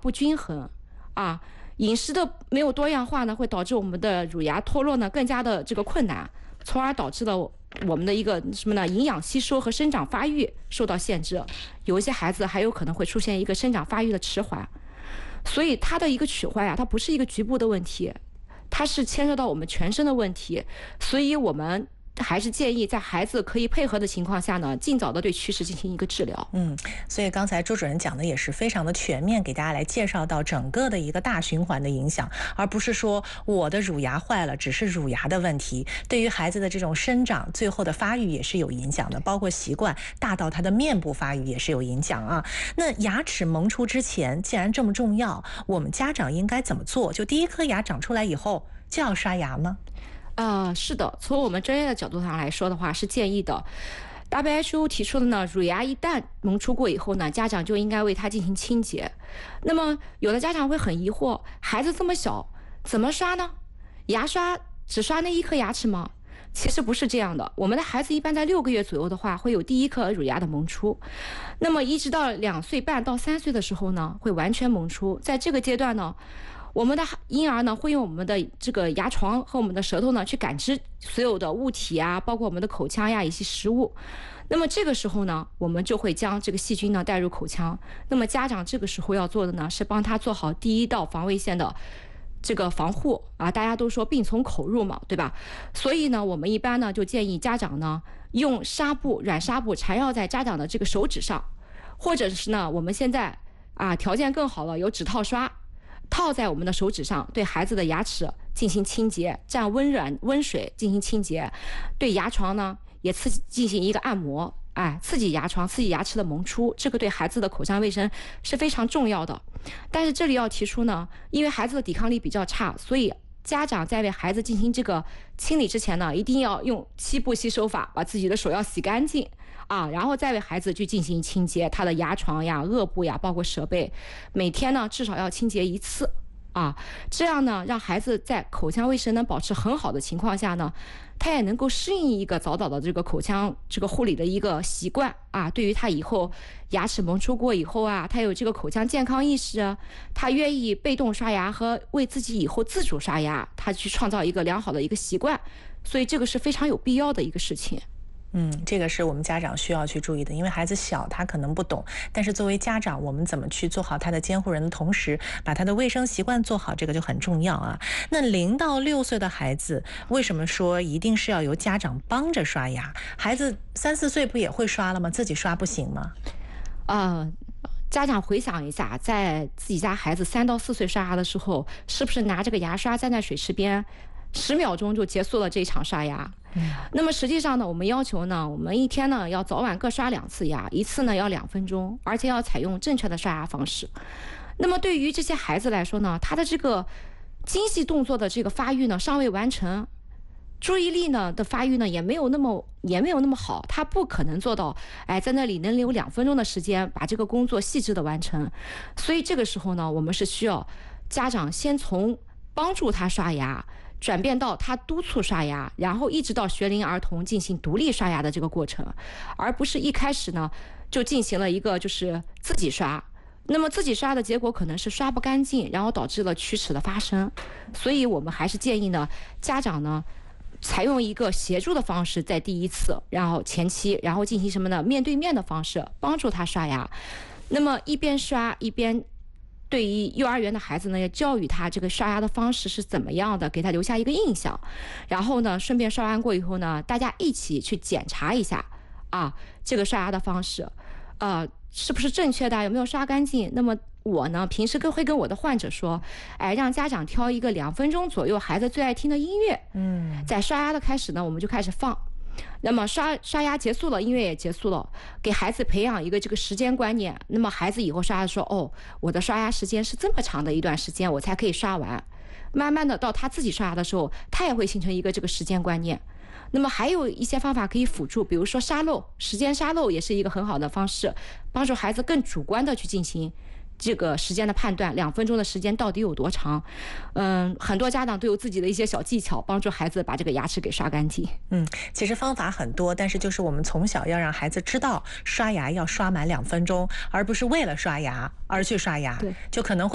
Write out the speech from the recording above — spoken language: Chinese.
不均衡啊，饮食的没有多样化呢，会导致我们的乳牙脱落呢更加的这个困难，从而导致了我们的一个什么呢？营养吸收和生长发育受到限制，有一些孩子还有可能会出现一个生长发育的迟缓。所以它的一个龋坏它不是一个局部的问题，它是牵涉到我们全身的问题。所以我们还是建议在孩子可以配合的情况下呢，尽早的对龋齿进行一个治疗。 所以刚才周主任讲的也是非常的全面，给大家来介绍到整个的一个大循环的影响，而不是说我的乳牙坏了只是乳牙的问题，对于孩子的这种生长最后的发育也是有影响的，包括习惯大到他的面部发育也是有影响啊。那牙齿萌出之前既然这么重要，我们家长应该怎么做？就第一颗牙长出来以后就要刷牙吗？ 是的，从我们专业的角度上来说的话，是建议的。WHO 提出的呢，乳牙一旦萌出过以后呢，家长就应该为它进行清洁。那么有的家长会很疑惑，孩子这么小，怎么刷呢？牙刷只刷那一颗牙齿吗？其实不是这样的，我们的孩子一般在6个月左右的话，会有第一颗乳牙的萌出。那么一直到2岁半到3岁的时候呢，会完全萌出。在这个阶段呢，我们的婴儿呢会用我们的这个牙床和我们的舌头呢去感知所有的物体啊，包括我们的口腔呀以及食物。那么这个时候呢，我们就会将这个细菌呢带入口腔。那么家长这个时候要做的呢，是帮他做好第一道防卫线的这个防护啊。大家都说病从口入嘛，对吧？所以呢，我们一般呢就建议家长呢用纱布、软纱布缠绕在家长的这个手指上，或者是呢我们现在条件更好了，有指套刷。套在我们的手指上，对孩子的牙齿进行清洁，蘸温水进行清洁，对牙床呢也进行一个按摩，刺激牙床，刺激牙齿的萌出，这个对孩子的口腔卫生是非常重要的。但是这里要提出呢，因为孩子的抵抗力比较差，所以家长在为孩子进行这个清理之前呢，一定要用7步洗手法，把自己的手要洗干净然后再为孩子去进行清洁他的牙床呀、颚部呀，包括舌背，每天呢至少要清洁1次这样呢让孩子在口腔卫生能保持很好的情况下呢，他也能够适应一个早早的这个口腔这个护理的一个习惯对于他以后牙齿萌出过以后他有这个口腔健康意识他愿意被动刷牙和为自己以后自主刷牙，他去创造一个良好的一个习惯，所以这个是非常有必要的一个事情。 这个是我们家长需要去注意的，因为孩子小他可能不懂，但是作为家长我们怎么去做好他的监护人的同时把他的卫生习惯做好，这个就很重要啊。那0到6岁的孩子为什么说一定是要由家长帮着刷牙？孩子3、4岁不也会刷了吗？自己刷不行吗？ 家长回想一下，在自己家孩子3到4岁刷牙的时候，是不是拿这个牙刷站在水池边10秒钟就结束了这一场刷牙？那么实际上呢，我们要求呢，我们一天呢要早晚各刷2次牙，一次呢要2分钟，而且要采用正确的刷牙方式。那么对于这些孩子来说呢，他的这个精细动作的这个发育呢尚未完成，注意力呢的发育呢也没有那么好，他不可能做到在那里能留2分钟的时间把这个工作细致的完成。所以这个时候呢，我们是需要家长先从帮助他刷牙转变到他督促刷牙，然后一直到学龄儿童进行独立刷牙的这个过程，而不是一开始呢就进行了一个就是自己刷。那么自己刷的结果可能是刷不干净，然后导致了龋齿的发生。所以我们还是建议呢，家长呢采用一个协助的方式，在第一次，然后前期，然后进行什么呢？面对面的方式帮助他刷牙。那么一边刷一边对于幼儿园的孩子呢，要教育他这个刷牙的方式是怎么样的，给他留下一个印象。然后呢，顺便刷完过以后呢，大家一起去检查一下这个刷牙的方式是不是正确的，有没有刷干净。那么我呢平时会跟我的患者说，让家长挑一个2分钟左右孩子最爱听的音乐，在刷牙的开始呢我们就开始放，那么刷牙结束了，音乐也结束了，给孩子培养一个这个时间观念。那么孩子以后刷牙说，我的刷牙时间是这么长的一段时间我才可以刷完。慢慢的到他自己刷牙的时候，他也会形成一个这个时间观念。那么还有一些方法可以辅助，比如说沙漏，时间沙漏也是一个很好的方式，帮助孩子更主观的去进行这个时间的判断，2分钟的时间到底有多长。很多家长都有自己的一些小技巧，帮助孩子把这个牙齿给刷干净。 其实方法很多，但是就是我们从小要让孩子知道刷牙要刷满2分钟，而不是为了刷牙而去刷牙，就可能会